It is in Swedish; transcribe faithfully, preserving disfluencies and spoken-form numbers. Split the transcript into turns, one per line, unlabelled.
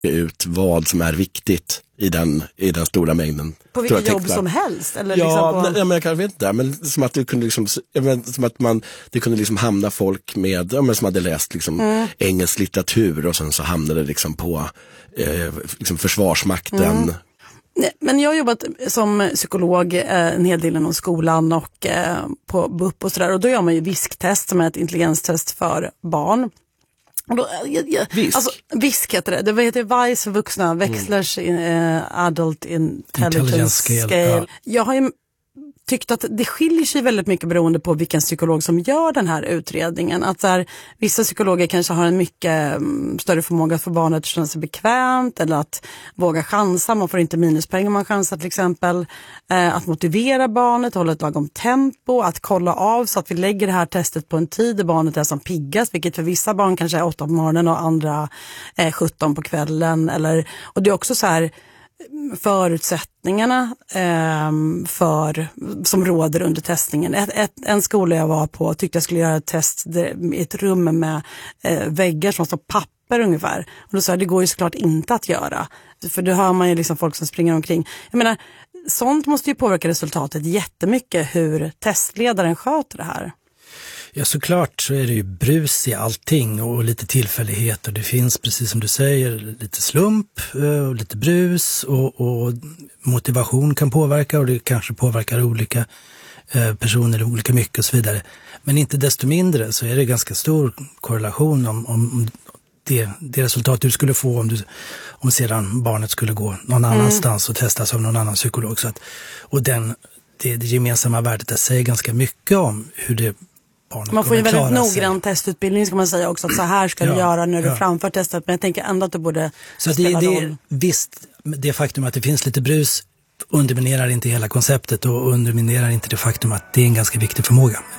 ut vad som är viktigt i den, i den stora mängden.
På vilket jobb som helst? Eller
ja,
liksom på...
ja, men jag kan vet inte, men som att det kunde liksom, som att man, det kunde liksom hamna folk med, ja, men som hade läst liksom mm. engelsk litteratur och sen så hamnade det liksom på eh, liksom försvarsmakten. Mm.
Nej, men jag har jobbat som psykolog eh, en hel del inom skolan och eh, på B U P och sådär, och då gör man ju VISK-test som är ett intelligenstest för barn. Och då, jag, jag,
Visk?
Alltså, Visk heter det. Det heter V I C E för vuxna, Wechslers mm. in, uh, Adult Intelligence, Intelligence Scale. scale. Ja. Jag har ju tyckt att det skiljer sig väldigt mycket beroende på vilken psykolog som gör den här utredningen. Att så här, vissa psykologer kanske har en mycket um, större förmåga att få barnet att känna sig bekvämt eller att våga chansa. Man får inte minuspoäng om man chansar till exempel. Eh, att motivera barnet, hålla ett lagom tempo, att kolla av så att vi lägger det här testet på en tid där barnet är som piggast, vilket för vissa barn kanske är åtta på morgonen och andra eh, sjutton på kvällen. Eller, och det är också så här förutsättningarna eh, för, som råder under testningen. Ett, ett, en skola jag var på tyckte jag skulle göra ett test där, i ett rum med eh, väggar som står papper ungefär. Och då sa jag, det går ju såklart inte att göra. För då hör man ju liksom folk som springer omkring. Jag menar, sånt måste ju påverka resultatet jättemycket hur testledaren sköter det här.
Ja, såklart så är det ju brus i allting och lite tillfällighet, och det finns, precis som du säger, lite slump och lite brus och, och motivation kan påverka, och det kanske påverkar olika personer olika mycket och så vidare. Men inte desto mindre så är det ganska stor korrelation om, om det, det resultat du skulle få om, du, om sedan barnet skulle gå någon annanstans mm. och testas av någon annan psykolog. Så att, och den, det, det gemensamma värdet säger ganska mycket om hur det
man får ju väldigt noggrann testutbildning, ska man säga också, att så här ska ja, du göra när du ja. framför testet, men jag tänker ändå att du borde
så det,
spela
det,
roll.
Visst, det faktum att det finns lite brus underminerar inte hela konceptet och underminerar inte det faktum att det är en ganska viktig förmåga.